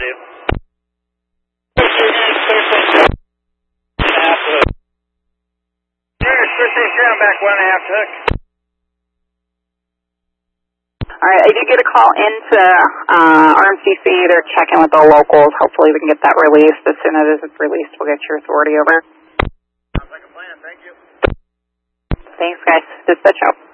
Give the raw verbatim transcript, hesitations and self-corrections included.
Negative. fifteen Sharon back one and a half to hook. Alright, I did get a call into uh, R M C C. They're checking with the locals. Hopefully we can get that released. As soon as it's released, we'll get your authority over. Sounds like a plan. Thank you. Thanks, guys. Dispatch out.